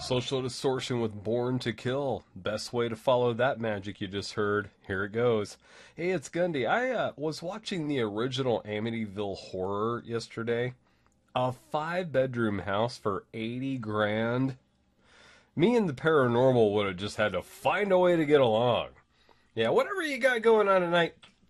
Social Distortion with Born to Kill. Best way to follow that magic you just heard. Here it goes. Hey, it's Gundy. I was watching the original Amityville Horror yesterday. A 5-bedroom house for 80 grand. Me and the paranormal would have just had to find a way to get along. Yeah, whatever you got going on tonight,